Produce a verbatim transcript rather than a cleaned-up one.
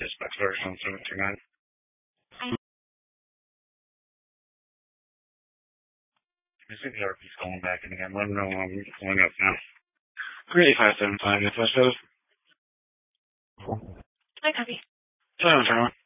dispatch version on seven two nine. I think the R P's calling back in again. Let them know I'm calling up now. three eight five seven five, if I said. Hi, copy. Seven, Charlie.